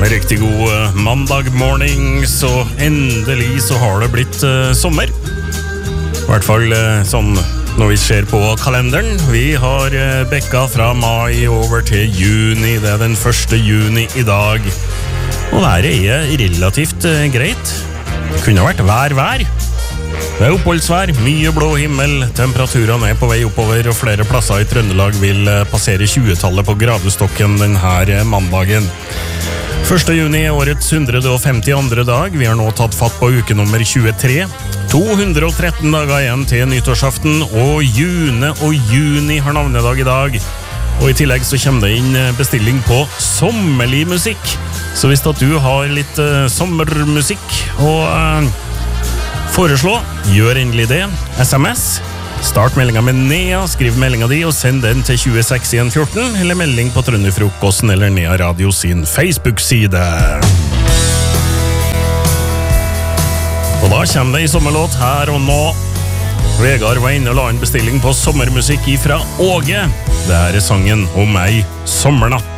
Riktig god mandag morning, så endelig så har det blitt sommer. I hvert fall sånn når vi ser på kalenderen. Vi har bekka fra mai over til juni, det er den 1. juni i dag. Og været er relativt greit. Det kunne vært vær. Det er oppholdsvær, mye blå himmel, temperaturene er på vei oppover, og flere plasser i Trøndelag vil passere 20-tallet på gradestokken denne mandagen. 1. juni er årets 152. dag. Vi har nå tatt fatt på uke nummer 23. 213 dager igjen til nyttårsaften, og June og Juni har navnedag i dag. Og i tillegg så kommer det inn bestilling på sommerlig musikk. Så hvis at du har litt sommermusikk og foreslå, gjør endelig det. SMS. Start meldinga med Nea, skriv meldinga di og send den til 26114, eller melding på Trønderfrokosten eller Nea Radio sin Facebook-side. Og da kommer det i sommerlåt her og nå. Vegard var inne og la en bestilling på sommermusikk ifra Åge. Det er sangen om ei sommernatt.